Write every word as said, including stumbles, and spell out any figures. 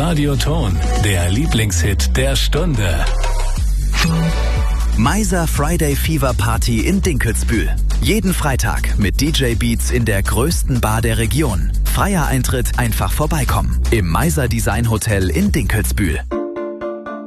Radioton, der Lieblingshit der Stunde. Meiser Friday Fever Party in Dinkelsbühl. Jeden Freitag mit D J Beats in der größten Bar der Region. Freier Eintritt, einfach vorbeikommen. Im Meiser Design Hotel in Dinkelsbühl.